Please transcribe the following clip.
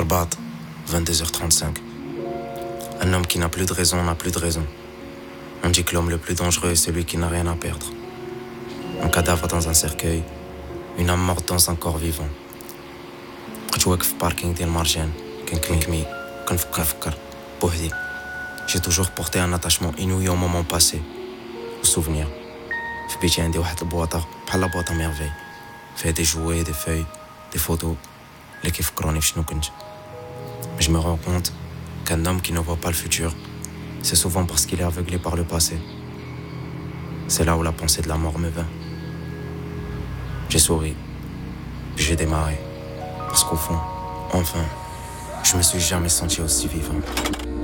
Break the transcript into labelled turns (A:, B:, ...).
A: Rabat, 22h35. Un homme qui n'a plus de raison n'a plus de raison. On dit que l'homme le plus dangereux est celui qui n'a rien à perdre. Un cadavre dans un cercueil, une âme morte dans un corps vivant. كنت واقف في باركينغ ديال مارجان كنكمي كنفكر بوحدي. J'ai toujours porté un attachement inouï au moment passé, aux souvenirs. في بيتي عندي واحد البواطة بحال بواطة ميرفي فيها des jouets, des feuilles, des photos اللي كيفكروني فشنو كنت. Mais je me rends compte qu'un homme qui ne voit pas le futur, c'est souvent parce qu'il est aveuglé par le passé. C'est là où la pensée de la mort me vint. J'ai souri, puis j'ai démarré. Parce qu'au fond, enfin, je me suis jamais senti aussi vivant.